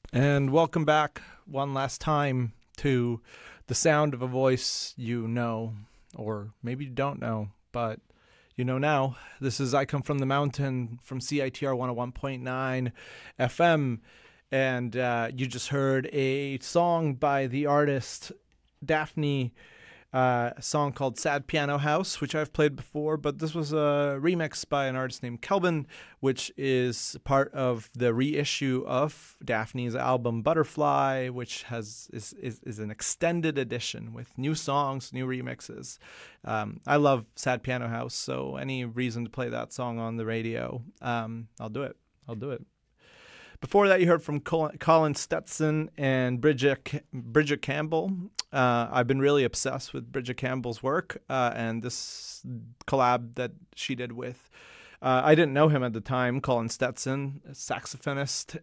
And welcome back one last time to the sound of a voice you know, or maybe you don't know, but you know now. This is I Come From the Mountain from CITR 101.9 FM. And you just heard a song by the artist Daphne, a song called Sad Piano House, which I've played before, but this was a remix by an artist named Kelvin, which is part of the reissue of Daphne's album Butterfly, which is an extended edition with new songs, new remixes. I love Sad Piano House, so any reason to play that song on the radio, I'll do it. I'll do it. Before that, you heard from Colin Stetson and Bridget Campbell. I've been really obsessed with Bridget Campbell's work and this collab that she did with. I didn't know him at the time, Colin Stetson, a saxophonist.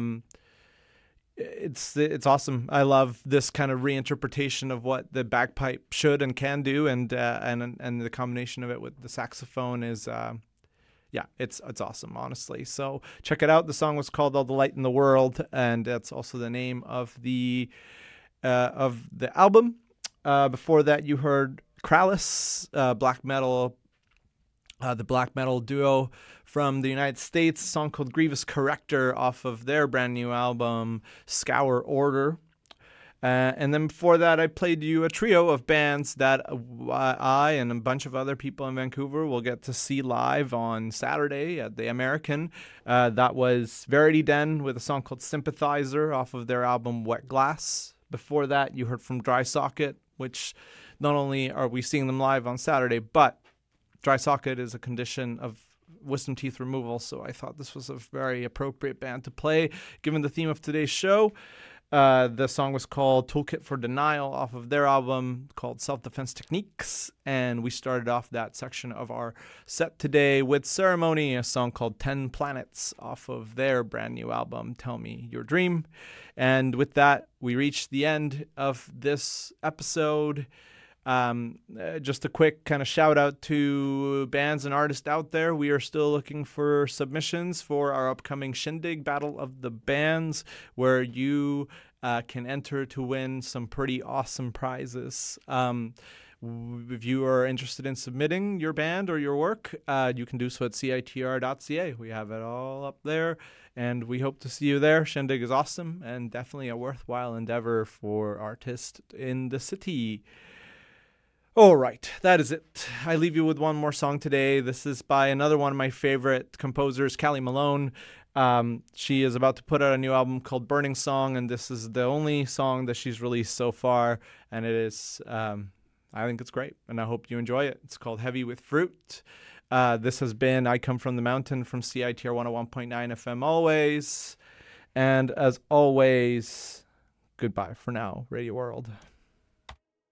It's awesome. I love this kind of reinterpretation of what the bagpipe should and can do, and the combination of it with the saxophone is. Yeah, it's awesome, honestly. So check it out. The song was called "All the Light in the World," and that's also the name of the album. Before that, you heard Krallice, black metal, the black metal duo from the United States. A song called "Grievous Corrector" off of their brand new album "Scour Order." And then before that, I played you a trio of bands that I and a bunch of other people in Vancouver will get to see live on Saturday at the American. That was Verity Den with a song called Sympathizer off of their album Wet Glass. Before that, you heard from Dry Socket, which not only are we seeing them live on Saturday, but Dry Socket is a condition of wisdom teeth removal, so I thought this was a very appropriate band to play, given the theme of today's show. The song was called Toolkit for Denial off of their album called Self-Defense Techniques. And we started off that section of our set today with Ceremony, a song called 10 Planets off of their brand new album, Tell Me Your Dream. And with that, we reached the end of this episode. Just a quick kind of shout out to bands and artists out there. We are still looking for submissions for our upcoming Shindig Battle of the Bands, where you can enter to win some pretty awesome prizes. If you are interested in submitting your band or your work, you can do so at citr.ca. We have it all up there, and we hope to see you there. Shindig is awesome and definitely a worthwhile endeavor for artists in the city. All right, that is it. I leave you with one more song today. This is by another one of my favorite composers, Callie Malone. She is about to put out a new album called Burning Song, and this is the only song that she's released so far, and it is, I think it's great, and I hope you enjoy it. It's called Heavy with Fruit. This has been I Come From the Mountain from CITR 101.9 FM always, and as always, goodbye for now, Radio World.